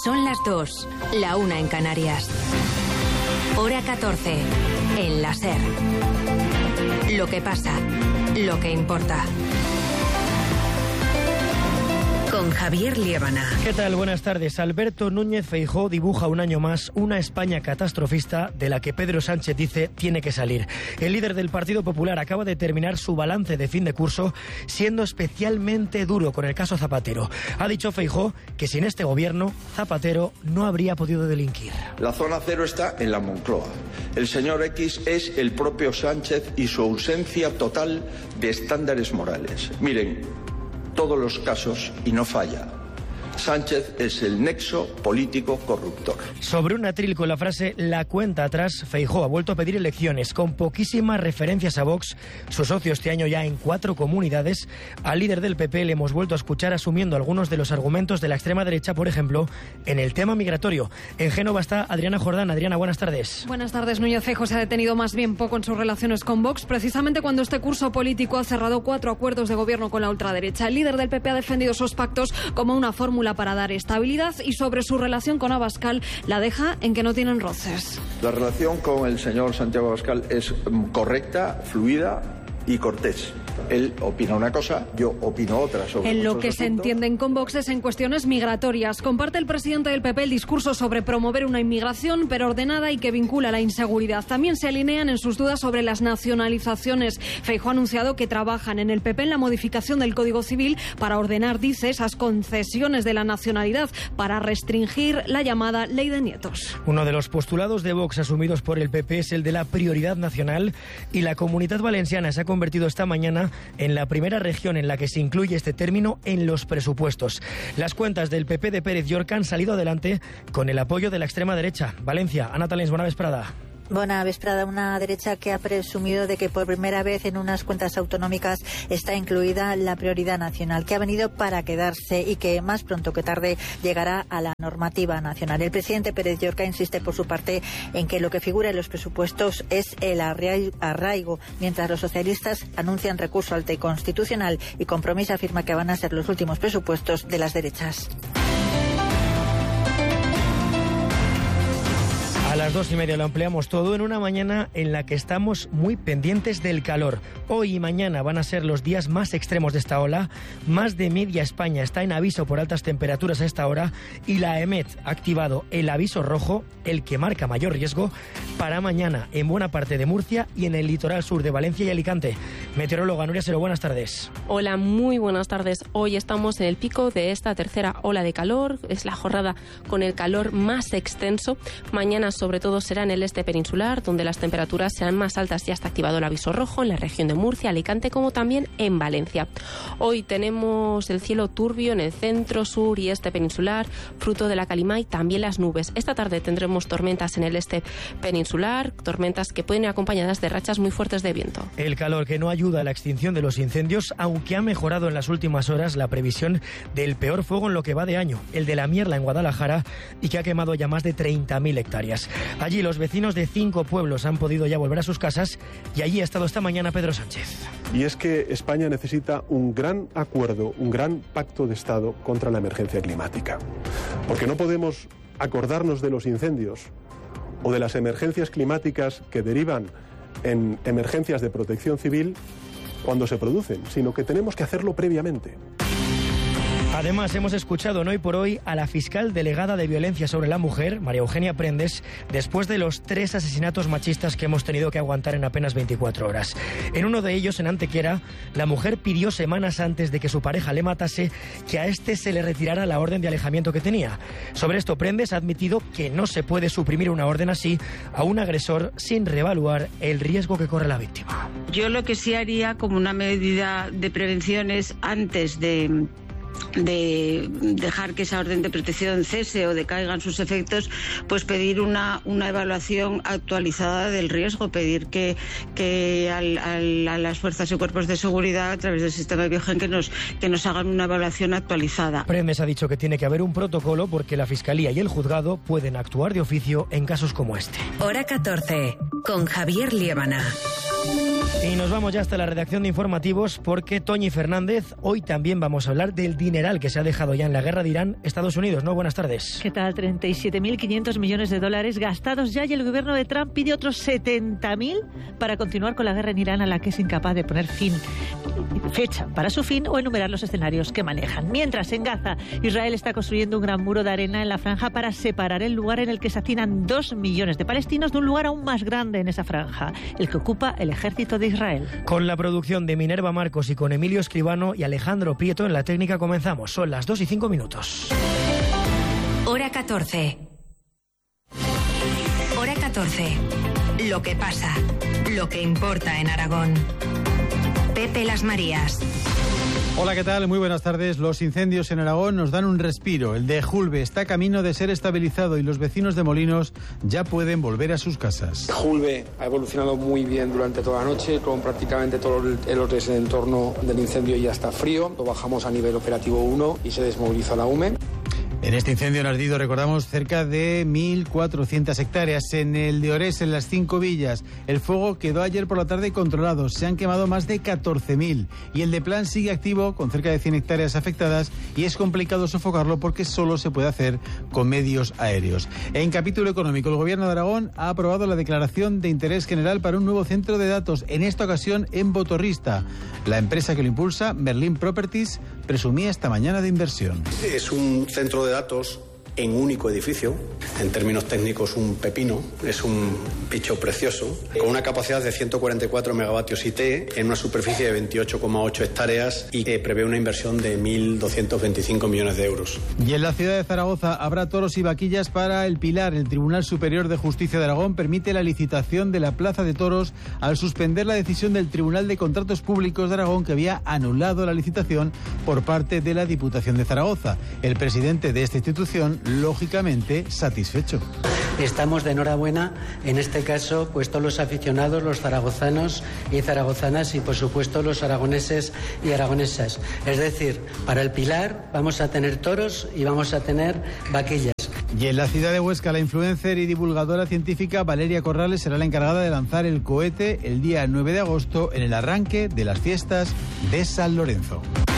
Son las 2, la 1 en Canarias. Hora 14, en la SER. Lo que pasa, lo que importa. Con Javier Liébana. ¿Qué tal? Buenas tardes. Alberto Núñez Feijóo dibuja un año más una España catastrofista de la que Pedro Sánchez dice tiene que salir. El líder del Partido Popular acaba de terminar su balance de fin de curso siendo especialmente duro con el caso Zapatero. Ha dicho Feijóo que sin este gobierno Zapatero no habría podido delinquir. La zona cero está en la Moncloa. El señor X es el propio Sánchez y su ausencia total de estándares morales. Miren, todos los casos y no falla. Sánchez es el nexo político corruptor. Sobre un atril con la frase "la cuenta atrás", Feijóo ha vuelto a pedir elecciones con poquísimas referencias a Vox, su socio este año ya en 4 comunidades. Al líder del PP le hemos vuelto a escuchar asumiendo algunos de los argumentos de la extrema derecha, por ejemplo, en el tema migratorio. En Génova está Adriana Jordán. Adriana, buenas tardes. Buenas tardes. Núñez Feijóo se ha detenido más bien poco en sus relaciones con Vox, precisamente cuando este curso político ha cerrado 4 acuerdos de gobierno con la ultraderecha. El líder del PP ha defendido esos pactos como una fórmula para dar estabilidad y sobre su relación con Abascal la deja en que no tienen roces. La relación con el señor Santiago Abascal es correcta, fluida y cortés. Él opina una cosa, yo opino otra. En lo que se entienden con Vox es en cuestiones migratorias. Comparte el presidente del PP el discurso sobre promover una inmigración, pero ordenada y que vincula la inseguridad. También se alinean en sus dudas sobre las nacionalizaciones. Feijóo ha anunciado que trabajan en el PP en la modificación del Código Civil para ordenar, dice, esas concesiones de la nacionalidad para restringir la llamada ley de nietos. Uno de los postulados de Vox asumidos por el PP es el de la prioridad nacional, y la Comunidad Valenciana se ha convertido esta mañana en la primera región en la que se incluye este término en los presupuestos. Las cuentas del PP de Pérez Llorca han salido adelante con el apoyo de la extrema derecha. Valencia, Ana Talens, buena vesprada. Buena vesprada. Una derecha que ha presumido de que por primera vez en unas cuentas autonómicas está incluida la prioridad nacional, que ha venido para quedarse y que más pronto que tarde llegará a la normativa nacional. El presidente Pérez Llorca insiste por su parte en que lo que figura en los presupuestos es el arraigo, mientras los socialistas anuncian recurso al Constitucional y Compromís afirma que van a ser los últimos presupuestos de las derechas. A las 2:30 lo ampliamos todo en una mañana en la que estamos muy pendientes del calor. Hoy y mañana van a ser los días más extremos de esta ola. Más de media España está en aviso por altas temperaturas a esta hora y la EMET ha activado el aviso rojo, el que marca mayor riesgo, para mañana en buena parte de Murcia y en el litoral sur de Valencia y Alicante. Meteoróloga Nuria Sero, buenas tardes. Hola, muy buenas tardes. Hoy estamos en el pico de esta tercera ola de calor. Es la jornada con el calor más extenso. Mañana sobre todo será en el este peninsular, donde las temperaturas serán más altas. Ya está activado el aviso rojo en la región de Murcia, Alicante, como también en Valencia. Hoy tenemos el cielo turbio en el centro, sur y este peninsular, fruto de la calima y también las nubes. Esta tarde tendremos tormentas en el este peninsular, tormentas que pueden ir acompañadas de rachas muy fuertes de viento. El calor que no ayuda a la extinción de los incendios, aunque ha mejorado en las últimas horas la previsión del peor fuego en lo que va de año, el de la Mierla en Guadalajara, y que ha quemado ya más de 30.000 hectáreas. Allí los vecinos de 5 pueblos han podido ya volver a sus casas y allí ha estado esta mañana Pedro Sánchez. Y es que España necesita un gran acuerdo, un gran pacto de Estado contra la emergencia climática. Porque no podemos acordarnos de los incendios o de las emergencias climáticas que derivan en emergencias de protección civil cuando se producen, sino que tenemos que hacerlo previamente. Además, hemos escuchado en Hoy por Hoy a la fiscal delegada de Violencia sobre la Mujer, María Eugenia Prendes, después de los 3 asesinatos machistas que hemos tenido que aguantar en apenas 24 horas. En uno de ellos, en Antequera, la mujer pidió semanas antes de que su pareja le matase que a este se le retirara la orden de alejamiento que tenía. Sobre esto, Prendes ha admitido que no se puede suprimir una orden así a un agresor sin reevaluar el riesgo que corre la víctima. Yo lo que sí haría como una medida de prevención es, antes de dejar que esa orden de protección cese o decaigan sus efectos, pues pedir una evaluación actualizada del riesgo, pedir que a las fuerzas y cuerpos de seguridad a través del sistema Biogen que nos hagan una evaluación actualizada. Prendes ha dicho que tiene que haber un protocolo porque la Fiscalía y el Juzgado pueden actuar de oficio en casos como este. Hora 14, con Javier Liébana. Y nos vamos ya hasta la redacción de informativos porque Toñi Fernández, hoy también vamos a hablar del dineral que se ha dejado ya en la guerra de Irán, Estados Unidos, ¿no? Buenas tardes. ¿Qué tal? 37.500 millones de dólares gastados ya, y el gobierno de Trump pide otros 70.000 para continuar con la guerra en Irán, a la que es incapaz de poner fecha para su fin o enumerar los escenarios que manejan. Mientras, en Gaza, Israel está construyendo un gran muro de arena en la franja para separar el lugar en el que se hacinan 2 millones de palestinos de un lugar aún más grande en esa franja, el que ocupa el ejército de Israel. Con la producción de Minerva Marcos y con Emilio Escribano y Alejandro Prieto en la técnica comenzamos. Son las 2:05. Hora 14. Hora 14. Lo que pasa, lo que importa en Aragón. Pepe Las Marías. Hola, ¿qué tal? Muy buenas tardes. Los incendios en Aragón nos dan un respiro. El de Julbe está camino de ser estabilizado y los vecinos de Molinos ya pueden volver a sus casas. Julbe ha evolucionado muy bien durante toda la noche, con prácticamente todo lo que es el entorno del incendio ya está frío. Lo bajamos a nivel operativo 1 y se desmovilizó la UME. En este incendio en Ardido, recordamos, cerca de 1.400 hectáreas. En el de Orés, en las 5 villas, el fuego quedó ayer por la tarde controlado. Se han quemado más de 14.000. Y el de Plan sigue activo, con cerca de 100 hectáreas afectadas, y es complicado sofocarlo porque solo se puede hacer con medios aéreos. En capítulo económico, el Gobierno de Aragón ha aprobado la declaración de interés general para un nuevo centro de datos, en esta ocasión en Botorrista. La empresa que lo impulsa, Merlin Properties, presumía esta mañana de inversión. Es un centro de datos en un único edificio, en términos técnicos un pepino, es un bicho precioso, con una capacidad de 144 megavatios IT en una superficie de 28,8 hectáreas y que prevé una inversión de 1.225 millones de euros. Y en la ciudad de Zaragoza habrá toros y vaquillas para el Pilar. El Tribunal Superior de Justicia de Aragón permite la licitación de la plaza de toros al suspender la decisión del Tribunal de Contratos Públicos de Aragón, que había anulado la licitación por parte de la Diputación de Zaragoza. El presidente de esta institución, lógicamente, satisfecho. Estamos de enhorabuena, en este caso, pues todos los aficionados, los zaragozanos y zaragozanas y, por supuesto, los aragoneses y aragonesas. Es decir, para el Pilar vamos a tener toros y vamos a tener vaquillas. Y en la ciudad de Huesca, la influencer y divulgadora científica Valeria Corrales será la encargada de lanzar el cohete el día 9 de agosto en el arranque de las fiestas de San Lorenzo.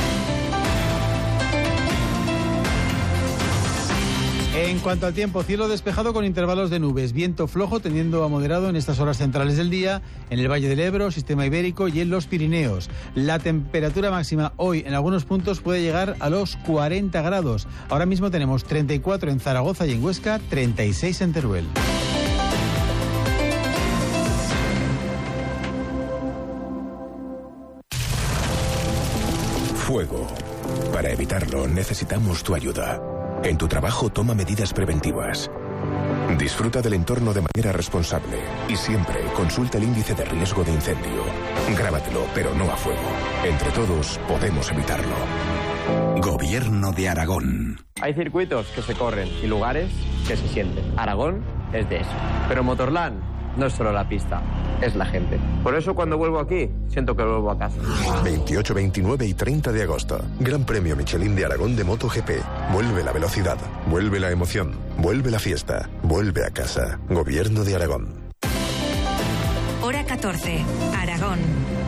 En cuanto al tiempo, cielo despejado con intervalos de nubes, viento flojo tendiendo a moderado en estas horas centrales del día, en el Valle del Ebro, Sistema Ibérico y en los Pirineos. La temperatura máxima hoy en algunos puntos puede llegar a los 40 grados. Ahora mismo tenemos 34 en Zaragoza y en Huesca, 36 en Teruel. Fuego. Para evitarlo necesitamos tu ayuda. En tu trabajo toma medidas preventivas. Disfruta del entorno de manera responsable y siempre consulta el índice de riesgo de incendio. Grábatelo, pero no a fuego. Entre todos podemos evitarlo. Gobierno de Aragón. Hay circuitos que se corren y lugares que se sienten. Aragón es de eso. Pero Motorland no es solo la pista, es la gente. Por eso cuando vuelvo aquí, siento que vuelvo a casa. 28, 29 y 30 de agosto. Gran Premio Michelin de Aragón de MotoGP. Vuelve la velocidad, vuelve la emoción, vuelve la fiesta, vuelve a casa. Gobierno de Aragón. Hora 14. Aragón.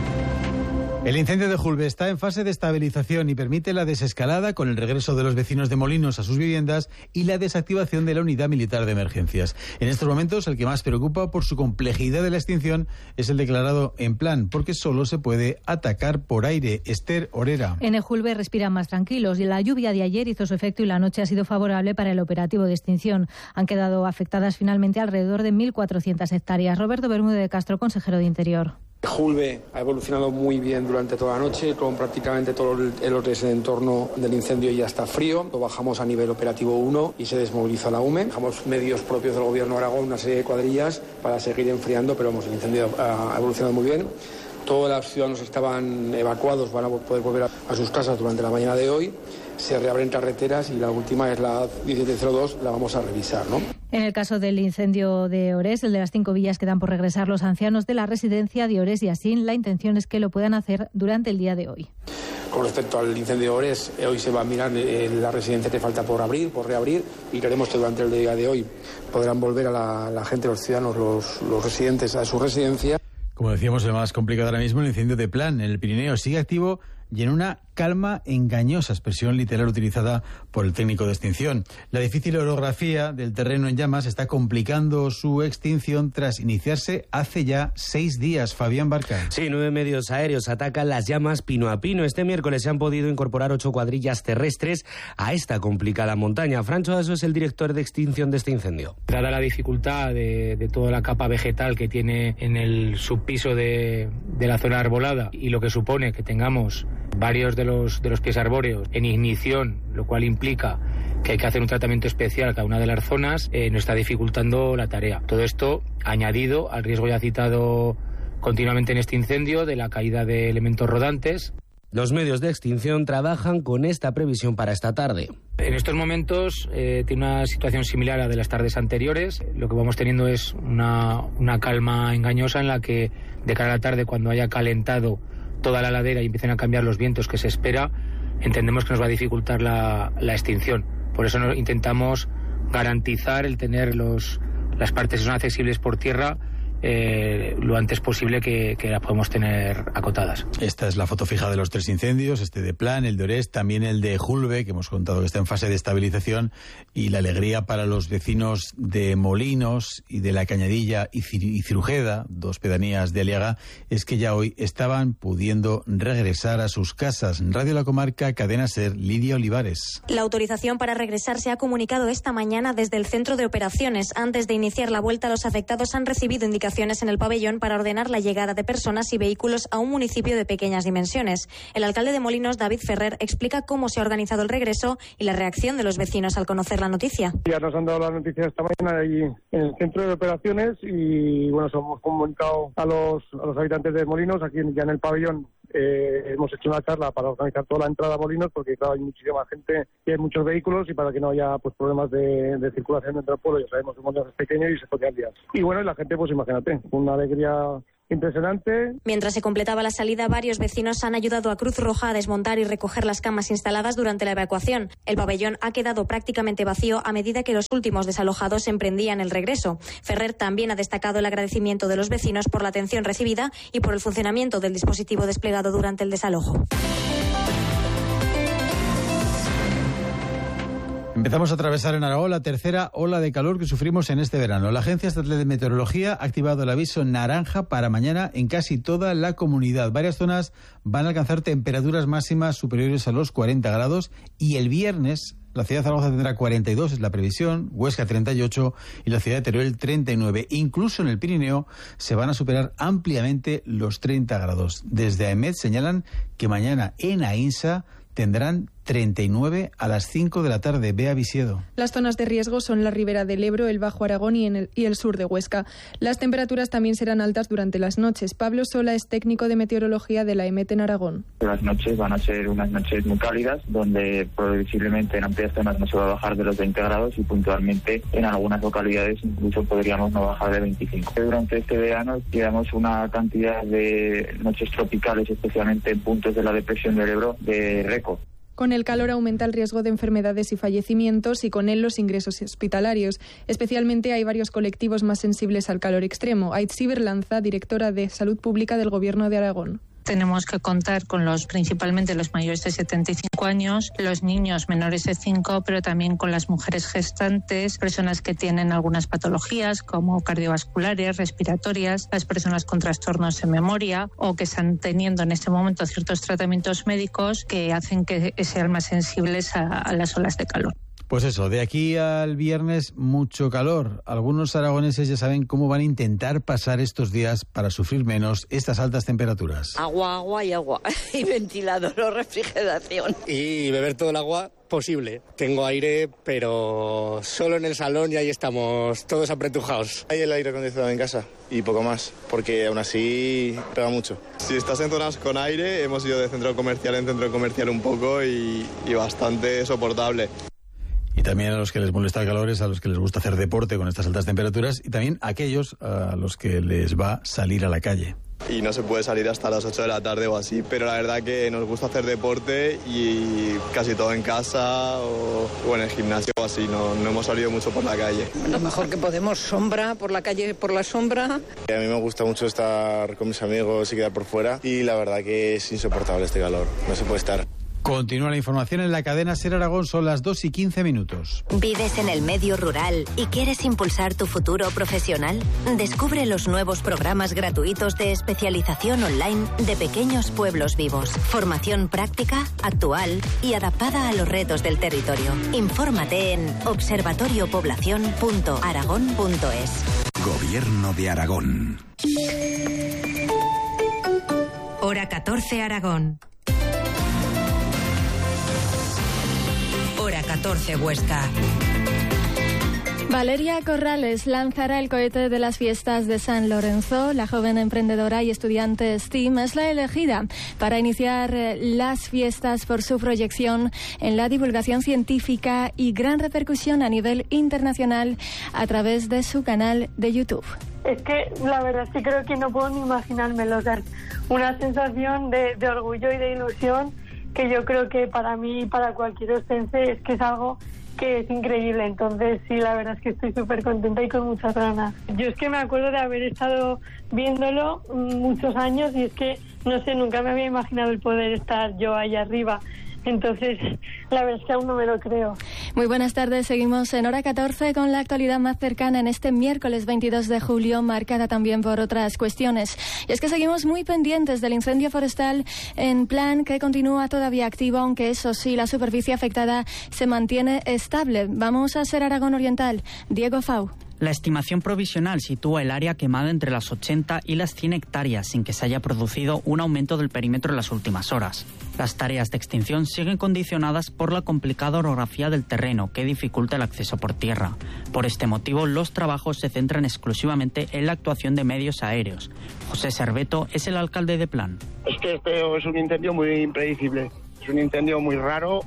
El incendio de Julbe está en fase de estabilización y permite la desescalada con el regreso de los vecinos de Molinos a sus viviendas y la desactivación de la unidad militar de emergencias. En estos momentos, el que más preocupa por su complejidad de la extinción es el declarado en plan, porque solo se puede atacar por aire. Esther Orera. En el Julbe respiran más tranquilos y la lluvia de ayer hizo su efecto y la noche ha sido favorable para el operativo de extinción. Han quedado afectadas finalmente alrededor de 1.400 hectáreas. Roberto Bermúdez de Castro, consejero de Interior. Julbe ha evolucionado muy bien durante toda la noche, con prácticamente todo lo que es el entorno del incendio ya está frío. Lo bajamos a nivel operativo 1 y se desmoviliza la UME. Dejamos medios propios del Gobierno de Aragón, una serie de cuadrillas para seguir enfriando, pero el incendio ha evolucionado muy bien. Todos los ciudadanos estaban evacuados, van a poder volver a sus casas durante la mañana de hoy. Se reabren carreteras y la última es la 1702, la vamos a revisar, ¿no? En el caso del incendio de Orés, el de las 5 villas, quedan por regresar los ancianos de la residencia de Orés y Asín. La intención es que lo puedan hacer durante el día de hoy. Con respecto al incendio de Orés, hoy se va a mirar la residencia que falta por reabrir, y queremos que durante el día de hoy podrán volver a la gente, los ciudadanos, los residentes a su residencia. Como decíamos, el más complicado ahora mismo, el incendio de Plan en el Pirineo sigue activo y en una calma engañosa, expresión literal utilizada por el técnico de extinción. La difícil orografía del terreno en llamas está complicando su extinción tras iniciarse hace ya 6 días. Fabián Barca. Sí, 9 medios aéreos atacan las llamas pino a pino. Este miércoles se han podido incorporar 8 cuadrillas terrestres a esta complicada montaña. Francho Daso es el director de extinción de este incendio. Dada la dificultad de toda la capa vegetal que tiene en el subpiso de la zona arbolada y lo que supone que tengamos varios de los pies arbóreos en ignición, lo cual implica que hay que hacer un tratamiento especial a cada una de las zonas, nos está dificultando la tarea. Todo esto añadido al riesgo ya citado continuamente en este incendio de la caída de elementos rodantes. Los medios de extinción trabajan con esta previsión para esta tarde. En estos momentos tiene una situación similar a la de las tardes anteriores. Lo que vamos teniendo es una calma engañosa en la que de cara a la tarde, cuando haya calentado toda la ladera y empiecen a cambiar los vientos que se espera, entendemos que nos va a dificultar la extinción. Por eso intentamos garantizar el tener las partes que son accesibles por tierra lo antes posible que las podemos tener acotadas. Esta es la foto fija de los 3 incendios, este de Plan, el de Orés, también el de Julve, que hemos contado que está en fase de estabilización, y la alegría para los vecinos de Molinos y de La Cañadilla y Cirujeda, 2 pedanías de Aliaga, es que ya hoy estaban pudiendo regresar a sus casas. Radio La Comarca, Cadena SER, Lidia Olivares. La autorización para regresar se ha comunicado esta mañana desde el centro de operaciones. Antes de iniciar la vuelta, los afectados han recibido indicaciones en el pabellón para ordenar la llegada de personas y vehículos a un municipio de pequeñas dimensiones. El alcalde de Molinos, David Ferrer, explica cómo se ha organizado el regreso y la reacción de los vecinos al conocer la noticia. Ya nos han dado la noticia esta mañana ahí en el centro de operaciones y bueno, hemos comunicado a los habitantes de Molinos, aquí ya en el pabellón. Hemos hecho una charla para organizar toda la entrada a Molinos, porque claro, hay muchísima gente y hay muchos vehículos, y para que no haya pues problemas de circulación dentro del pueblo. Ya sabemos que Molinos es pequeño y se podían liar. Y bueno, y la gente, pues imagínate, una alegría impresionante. Mientras se completaba la salida, varios vecinos han ayudado a Cruz Roja a desmontar y recoger las camas instaladas durante la evacuación. El pabellón ha quedado prácticamente vacío a medida que los últimos desalojados emprendían el regreso. Ferrer también ha destacado el agradecimiento de los vecinos por la atención recibida y por el funcionamiento del dispositivo desplegado durante el desalojo. Empezamos a atravesar en Aragón la tercera ola de calor que sufrimos en este verano. La Agencia Estatal de Meteorología ha activado el aviso naranja para mañana en casi toda la comunidad. Varias zonas van a alcanzar temperaturas máximas superiores a los 40 grados y el viernes la ciudad de Zaragoza tendrá 42, es la previsión, Huesca 38 y la ciudad de Teruel 39. Incluso en el Pirineo se van a superar ampliamente los 30 grados. Desde AEMET señalan que mañana en Aínsa tendrán 39 a las 5 de la tarde. Bea Visiedo. Las zonas de riesgo son la ribera del Ebro, el Bajo Aragón y el sur de Huesca. Las temperaturas también serán altas durante las noches. Pablo Sola es técnico de meteorología de la EMET en Aragón. Las noches van a ser unas noches muy cálidas, donde previsiblemente en amplias zonas no se va a bajar de los 20 grados y puntualmente en algunas localidades incluso podríamos no bajar de 25. Durante este verano llevamos una cantidad de noches tropicales, especialmente en puntos de la depresión del Ebro, de récord. Con el calor aumenta el riesgo de enfermedades y fallecimientos y con él los ingresos hospitalarios. Especialmente hay varios colectivos más sensibles al calor extremo. Aitzi Berlanza, directora de Salud Pública del Gobierno de Aragón. Tenemos que contar con principalmente los mayores de 75 años, los niños menores de 5, pero también con las mujeres gestantes, personas que tienen algunas patologías como cardiovasculares, respiratorias, las personas con trastornos en memoria o que están teniendo en este momento ciertos tratamientos médicos que hacen que sean más sensibles a las olas de calor. Pues eso, de aquí al viernes mucho calor. Algunos aragoneses ya saben cómo van a intentar pasar estos días para sufrir menos estas altas temperaturas. Agua y agua. Y ventilador o refrigeración. Y beber todo el agua posible. Tengo aire, pero solo en el salón y ahí estamos todos apretujados. Hay el aire acondicionado en casa y poco más, porque aún así pega mucho. Si estás en zonas con aire, hemos ido de centro comercial en centro comercial un poco y bastante soportable. Y también a los que les molesta el calor es a los que les gusta hacer deporte con estas altas temperaturas y también a aquellos a los que les va salir a la calle. y no se puede salir hasta las 8 de la tarde o así, pero la verdad que nos gusta hacer deporte y casi todo en casa o en el gimnasio o así, no hemos salido mucho por la calle. Lo mejor que podemos, sombra, por la calle, por la sombra. A mí me gusta mucho estar con mis amigos y quedar por fuera y la verdad que es insoportable este calor, no se puede estar. Continúa la información en la cadena SER Aragón, son las 2:15. ¿Vives en el medio rural y quieres impulsar tu futuro profesional? Descubre los nuevos programas gratuitos de especialización online de Pequeños Pueblos Vivos. Formación práctica, actual y adaptada a los retos del territorio. Infórmate en observatoriopoblacion.aragón.es. Gobierno de Aragón. Hora 14 Aragón. Hora 14 Huesca. Valeria Corrales lanzará el cohete de las fiestas de San Lorenzo. La joven emprendedora y estudiante STEAM es la elegida para iniciar las fiestas por su proyección en la divulgación científica y gran repercusión a nivel internacional a través de su canal de YouTube. Es que la verdad es que creo que no puedo ni imaginármelo. O sea, una sensación de orgullo y de ilusión que yo creo que para mí y para cualquier ostense es que es algo que es increíble. Entonces sí, la verdad es que estoy súper contenta y con muchas ganas. Yo es que me acuerdo de haber estado viéndolo muchos años y es que, no sé, nunca me había imaginado el poder estar yo ahí arriba. Entonces, la verdad es que aún no me lo creo. Muy buenas tardes, seguimos en Hora 14 con la actualidad más cercana en este miércoles 22 de julio, marcada también por otras cuestiones. Y es que seguimos muy pendientes del incendio forestal en Plan, que continúa todavía activo, aunque eso sí, la superficie afectada se mantiene estable. Vamos a SER Aragón Oriental. Diego Fau. La estimación provisional sitúa el área quemada entre las 80 y las 100 hectáreas, sin que se haya producido un aumento del perímetro en las últimas horas. Las tareas de extinción siguen condicionadas por la complicada orografía del terreno, que dificulta el acceso por tierra. Por este motivo, los trabajos se centran exclusivamente en la actuación de medios aéreos. José Serveto es el alcalde de Plan. Es que este es un incendio muy impredecible. Es un incendio muy raro,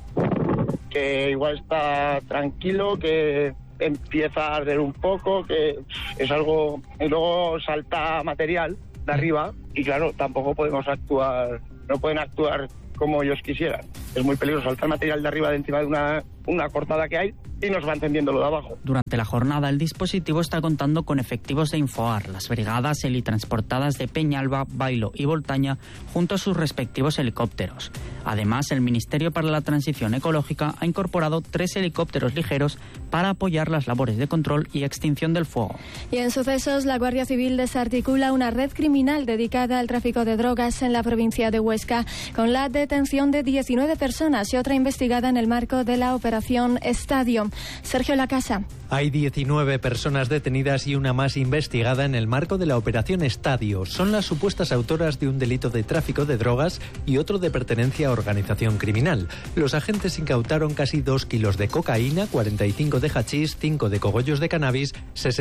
que igual está tranquilo, que empieza a arder un poco, que es algo, y luego salta material de arriba y claro, tampoco podemos actuar, no pueden actuar como ellos quisieran. Es muy peligroso saltar material de arriba de encima de una cortada que hay y nos va encendiendo lo de abajo. Durante la jornada, el dispositivo está contando con efectivos de Infoar, las brigadas helitransportadas de Peñalba, Bailo y Voltaña, junto a sus respectivos helicópteros. Además, el Ministerio para la Transición Ecológica ha incorporado 3 helicópteros ligeros para apoyar las labores de control y extinción del fuego. Y en sucesos, la Guardia Civil desarticula una red criminal dedicada al tráfico de drogas en la provincia de Huesca, con la detención de 19 personas y otra investigada en el marco de la Operación Estadio. Sergio Lacasa. Hay 19 personas detenidas y una más investigada en el marco de la Operación Estadio. Son las supuestas autoras de un delito de tráfico de drogas y otro de pertenencia a organización criminal. Los agentes incautaron casi 2 kilos de cocaína, 45 de hachís, 5 de cogollos de cannabis,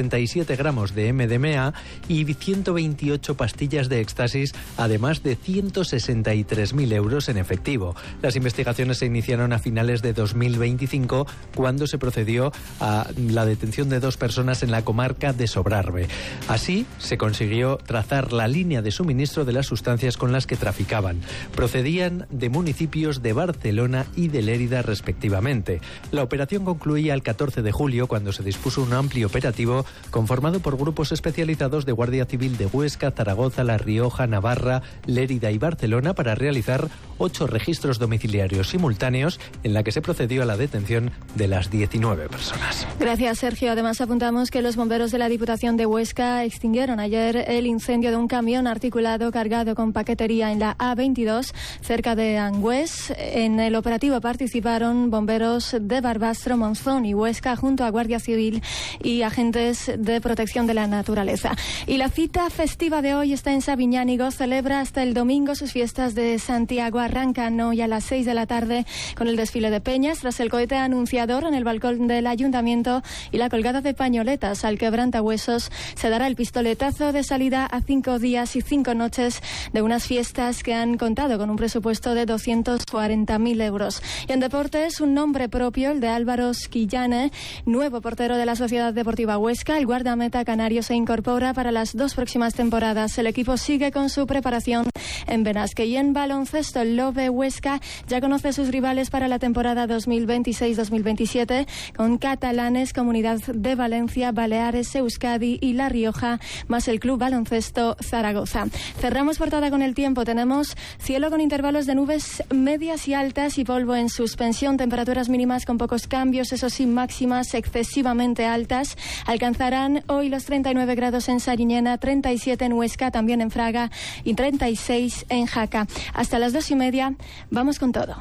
67 gramos de MDMA y 128 pastillas de éxtasis, además de 163.000 euros en efectivo. Las investigaciones se iniciaron a finales de 2025, cuando se procedió a la detención de 2 personas en la comarca de Sobrarbe. Así se consiguió trazar la línea de suministro de las sustancias con las que traficaban. Procedían de municipios de Barcelona y de Lérida respectivamente. La operación concluía el 14 de julio, cuando se dispuso un amplio operativo conformado por grupos especializados de Guardia Civil de Huesca, Zaragoza, La Rioja, Navarra, Lérida y Barcelona para realizar 8 registros domiciliarios simultáneos, en la que se procedió a la detención de las 19 personas. Gracias, Sergio. Además, apuntamos que los bomberos de la Diputación de Huesca extinguieron ayer el incendio de un camión articulado cargado con paquetería en la A22, cerca de Angüés. En el operativo participaron bomberos de Barbastro, Monzón y Huesca, junto a Guardia Civil y agentes de protección de la naturaleza. Y la cita festiva de hoy está en Sabiñánigo. Celebra hasta el domingo sus fiestas de Santiago. Arrancan hoy a las 6 de la tarde con el desfile de peñas. Tras el cohete cohete anunciador en el balcón del ayuntamiento y la colgada de pañoletas al quebrantahuesos se dará el pistoletazo de salida a 5 días y 5 noches de unas fiestas que han contado con un presupuesto de 240.000 euros. Y en deportes, un nombre propio, el de Álvaro Squillane, nuevo portero de la Sociedad Deportiva Huesca. El guardameta canario se incorpora para las 2 próximas temporadas. El equipo sigue con su preparación en Benasque. Y en baloncesto, el Lobe Huesca ya conoce sus rivales para la temporada 2026-2027 con catalanes, Comunidad de Valencia, Baleares, Euskadi y La Rioja, más el Club Baloncesto Zaragoza. Cerramos portada con el tiempo. Tenemos cielo con intervalos de nubes medias y altas y polvo en suspensión. Temperaturas mínimas con pocos cambios, eso sí, máximas excesivamente altas. Alcanzarán hoy los 39 grados en Sariñena, 37 en Huesca, también en Fraga y 36 en Jaca. Hasta las 2:30, vamos con todo.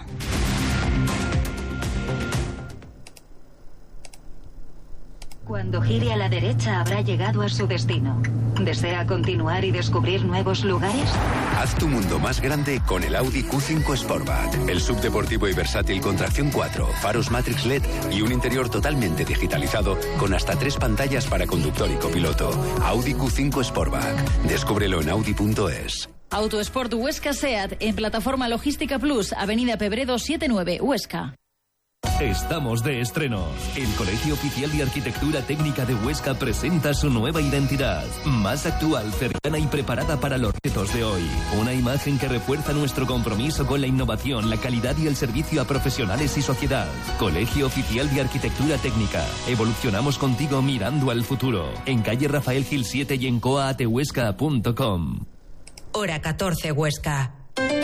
Cuando gire a la derecha habrá llegado a su destino. ¿Desea continuar y descubrir nuevos lugares? Haz tu mundo más grande con el Audi Q5 Sportback. El subdeportivo y versátil con tracción 4, faros Matrix LED y un interior totalmente digitalizado con hasta 3 pantallas para conductor y copiloto. Audi Q5 Sportback. Descúbrelo en audi.es. Autosport Huesca SEAT en Plataforma Logística Plus, Avenida Pebredo 79, Huesca. Estamos de estreno. El Colegio Oficial de Arquitectura Técnica de Huesca presenta su nueva identidad, más actual, cercana y preparada para los retos de hoy. Una imagen que refuerza nuestro compromiso con la innovación, la calidad y el servicio a profesionales y sociedad. Colegio Oficial de Arquitectura Técnica. Evolucionamos contigo mirando al futuro. En calle Rafael Gil 7 y en coaatehuesca.com. Hora 14, Huesca.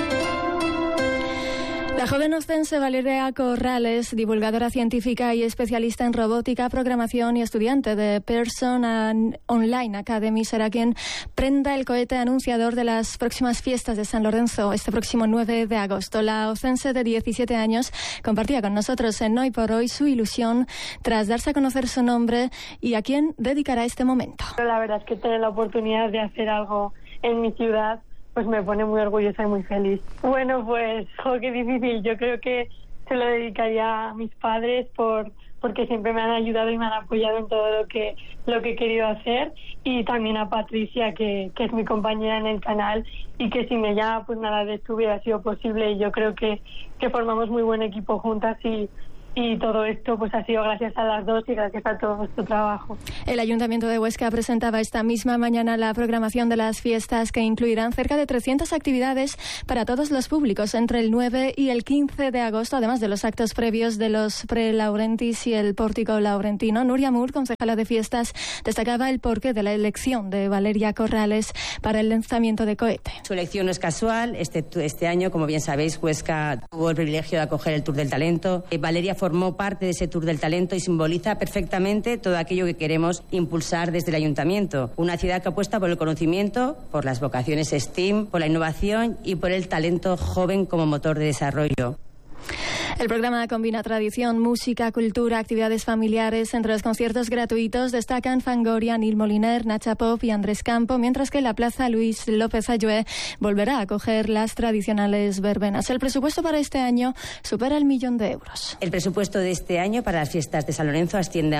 La joven ostense Valeria Corrales, divulgadora científica y especialista en robótica, programación y estudiante de Pearson Online Academy, será quien prenda el cohete anunciador de las próximas fiestas de San Lorenzo este próximo 9 de agosto. La ostense de 17 años compartía con nosotros en Hoy por Hoy su ilusión tras darse a conocer su nombre y a quién dedicará este momento. La verdad es que tener la oportunidad de hacer algo en mi ciudad pues me pone muy orgullosa y muy feliz. Bueno, pues, qué difícil. Yo creo que se lo dedicaría a mis padres porque siempre me han ayudado y me han apoyado en todo lo que he querido hacer, y también a Patricia, que es mi compañera en el canal y que si me llama, pues nada de esto hubiera sido posible, y yo creo que formamos muy buen equipo juntas y todo esto pues ha sido gracias a las dos y gracias a todo nuestro trabajo. El Ayuntamiento de Huesca presentaba esta misma mañana la programación de las fiestas, que incluirán cerca de 300 actividades para todos los públicos entre el 9 y el 15 de agosto, además de los actos previos de los pre-Laurentis y el pórtico laurentino. Nuria Moore, concejala de fiestas, destacaba el porqué de la elección de Valeria Corrales para el lanzamiento de cohete. Su elección no es casual. Este año, como bien sabéis, Huesca tuvo el privilegio de acoger el Tour del Talento. Valeria formó parte de ese Tour del Talento y simboliza perfectamente todo aquello que queremos impulsar desde el Ayuntamiento. Una ciudad que apuesta por el conocimiento, por las vocaciones STEAM, por la innovación y por el talento joven como motor de desarrollo. El programa combina tradición, música, cultura, actividades familiares. Entre los conciertos gratuitos destacan Fangoria, Nil Moliner, Nacha Pop y Andrés Campo, mientras que la Plaza Luis López Ayué volverá a acoger las tradicionales verbenas. El presupuesto para este año supera el 1.000.000 de euros. El presupuesto de este año para las fiestas de San Lorenzo asciende a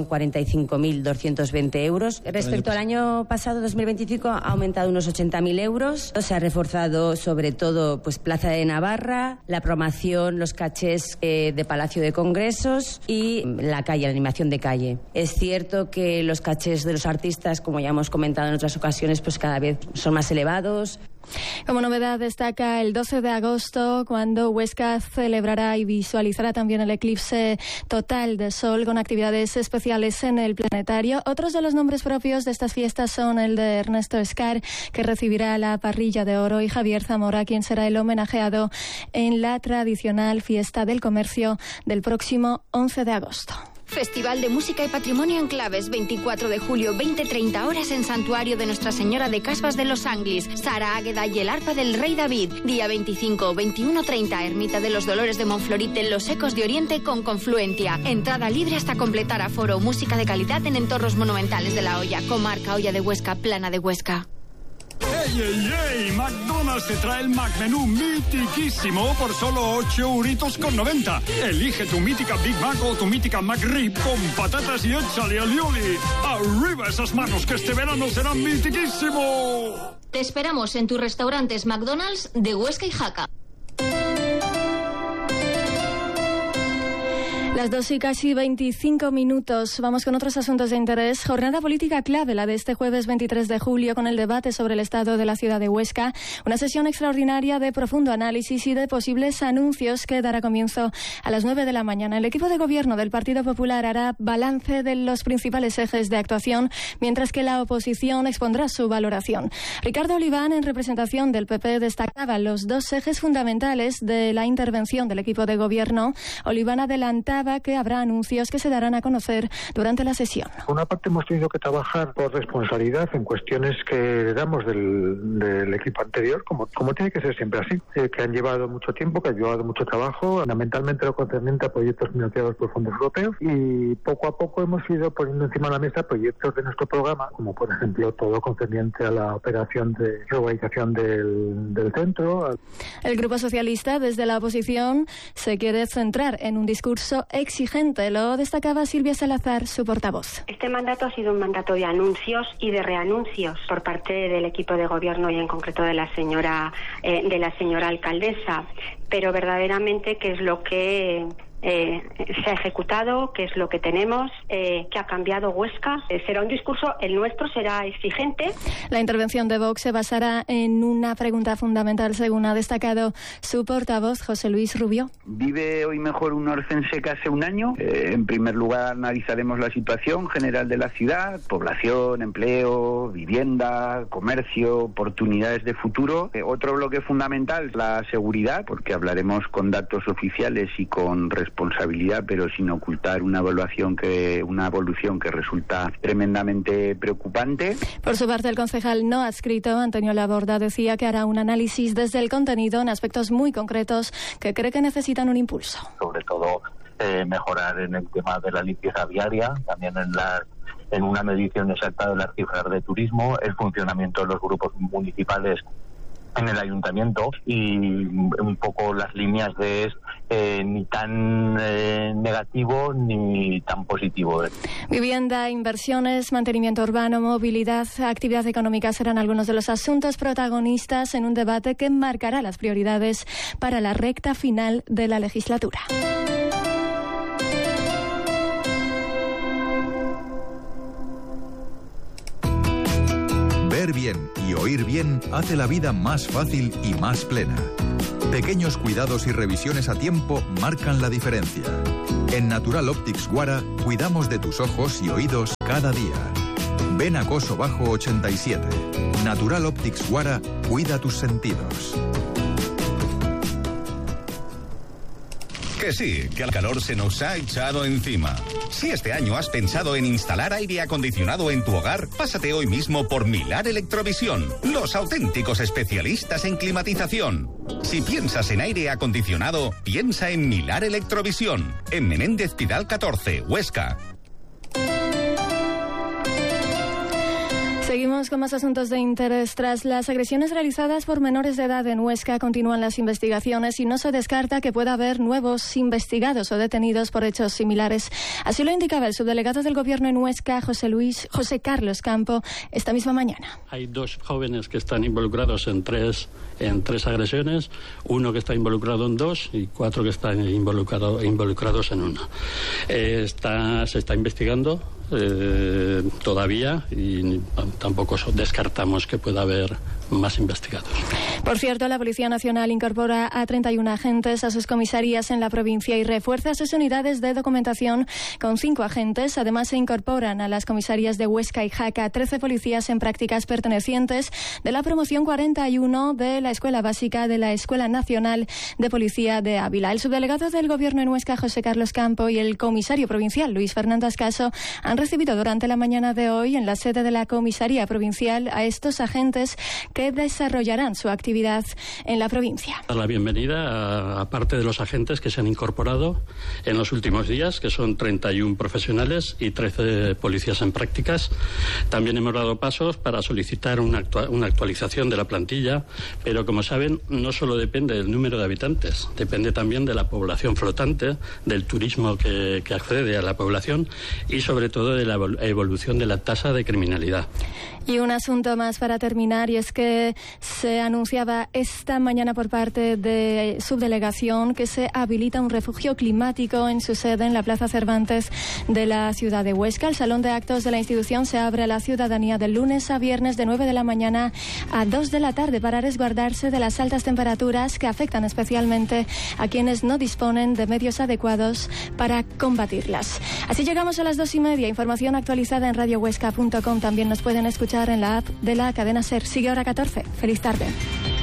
1.045.220 euros. Respecto al año pasado, 2025, ha aumentado unos 80.000 euros. Se ha reforzado sobre todo Plaza de Navarra, la programación, los cachés de Palacio de Congresos y la calle, la animación de calle. Es cierto que los cachés de los artistas, como ya hemos comentado en otras ocasiones, cada vez son más elevados. Como novedad destaca el 12 de agosto, cuando Huesca celebrará y visualizará también el eclipse total de sol con actividades especiales en el planetario. Otros de los nombres propios de estas fiestas son el de Ernesto Escar, que recibirá la parrilla de oro, y Javier Zamora, quien será el homenajeado en la tradicional fiesta del comercio del próximo 11 de agosto. Festival de Música y Patrimonio en Claves, 24 de julio, 20-30 horas en Santuario de Nuestra Señora de Casbas de los Anglis, Sara Águeda y el Arpa del Rey David. Día 25, 21-30, Ermita de los Dolores de Monflorit en Los Ecos de Oriente con Confluencia. Entrada libre hasta completar aforo. Música de calidad en entornos monumentales de La Hoya. Comarca Hoya de Huesca, Plana de Huesca. ¡Ey! McDonald's te trae el McMenú mitiquísimo por solo 8,90 €. Elige tu mítica Big Mac o tu mítica McRib con patatas y échale alioli. ¡Arriba esas manos, que este verano será mitiquísimo! Te esperamos en tus restaurantes McDonald's de Huesca y Jaca. Las 2 y casi 25 minutos. Vamos con otros asuntos de interés. Jornada política clave, la de este jueves 23 de julio, con el debate sobre el estado de la ciudad de Huesca. Una sesión extraordinaria de profundo análisis y de posibles anuncios que dará comienzo a las 9 de la mañana. El equipo de gobierno del Partido Popular hará balance de los principales ejes de actuación, mientras que la oposición expondrá su valoración. Ricardo Oliván, en representación del PP, destacaba los dos ejes fundamentales de la intervención del equipo de gobierno. Oliván adelantaba que habrá anuncios que se darán a conocer durante la sesión. Por una parte, hemos tenido que trabajar por responsabilidad en cuestiones que damos del equipo anterior, como tiene que ser siempre así, que han llevado mucho tiempo, que han llevado mucho trabajo, fundamentalmente lo concerniente a proyectos financiados por fondos europeos, y poco a poco hemos ido poniendo encima de la mesa proyectos de nuestro programa, como por ejemplo todo concerniente a la operación de urbanización del centro. El Grupo Socialista, desde la oposición, se quiere centrar en un discurso exigente. Lo destacaba Silvia Salazar, su portavoz. Este mandato ha sido un mandato de anuncios y de reanuncios por parte del equipo de gobierno y en concreto de la señora alcaldesa, pero verdaderamente qué es lo que se ha ejecutado, qué es lo que tenemos, qué ha cambiado Huesca. Será un discurso, el nuestro será exigente. La intervención de Vox se basará en una pregunta fundamental, según ha destacado su portavoz, José Luis Rubio. ¿Vive hoy mejor un orcense que hace un año? En primer lugar, analizaremos la situación general de la ciudad: población, empleo, vivienda, comercio, oportunidades de futuro. Otro bloque fundamental, la seguridad, porque hablaremos con datos oficiales y con responsabilidad, pero sin ocultar una evolución que resulta tremendamente preocupante. Por su parte, el concejal no adscrito, Antonio Laborda, decía que hará un análisis desde el contenido en aspectos muy concretos que cree que necesitan un impulso. Sobre todo mejorar en el tema de la limpieza viaria, también en una medición exacta de las cifras de turismo, el funcionamiento de los grupos municipales en el ayuntamiento y un poco las líneas de ni tan negativo ni tan positivo. Vivienda, inversiones, mantenimiento urbano, movilidad, actividad económica serán algunos de los asuntos protagonistas en un debate que marcará las prioridades para la recta final de la legislatura. Ver bien y oír bien hace la vida más fácil y más plena. Pequeños cuidados y revisiones a tiempo marcan la diferencia. En Natural Optics Guara cuidamos de tus ojos y oídos cada día. Ven a Coso Bajo 87. Natural Optics Guara cuida tus sentidos. Que sí, que el calor se nos ha echado encima. Si este año has pensado en instalar aire acondicionado en tu hogar, pásate hoy mismo por Milar Electrovisión, los auténticos especialistas en climatización. Si piensas en aire acondicionado, piensa en Milar Electrovisión, en Menéndez Pidal 14, Huesca. Seguimos con más asuntos de interés. Tras las agresiones realizadas por menores de edad en Huesca, continúan las investigaciones y no se descarta que pueda haber nuevos investigados o detenidos por hechos similares. Así lo indicaba el subdelegado del Gobierno en Huesca, José Carlos Campo, esta misma mañana. Hay 2 jóvenes que están involucrados en tres agresiones, uno que está involucrado en 2 y 4 que están involucrados en 1. Se está investigando todavía y tampoco descartamos que pueda haber más investigados. Por cierto, la Policía Nacional incorpora a 31 agentes a sus comisarías en la provincia y refuerza sus unidades de documentación con 5 agentes. Además, se incorporan a las comisarías de Huesca y Jaca 13 policías en prácticas pertenecientes de la promoción 41 de la Escuela Básica de la Escuela Nacional de Policía de Ávila. El subdelegado del Gobierno en Huesca, José Carlos Campo, y el comisario provincial, Luis Fernando Ascaso, han recibido durante la mañana de hoy en la sede de la comisaría provincial a estos agentes que desarrollarán su actividad actividad en la provincia. Dar la bienvenida a parte de los agentes que se han incorporado en los últimos días, que son 31 profesionales y 13 policías en prácticas. También hemos dado pasos para solicitar una actualización de la plantilla, pero como saben, no solo depende del número de habitantes, depende también de la población flotante, del turismo que accede a la población y sobre todo de la evolución de la tasa de criminalidad. Y un asunto más para terminar, y es que se anunciaba esta mañana por parte de subdelegación que se habilita un refugio climático en su sede en la Plaza Cervantes de la ciudad de Huesca. El salón de actos de la institución se abre a la ciudadanía de lunes a viernes de 9 de la mañana a 2 de la tarde para resguardarse de las altas temperaturas que afectan especialmente a quienes no disponen de medios adecuados para combatirlas. Así llegamos a las 2:30. Información actualizada en radiohuesca.com. También nos pueden escuchar en la app de la cadena SER. Sigue Hora 14. Feliz tarde.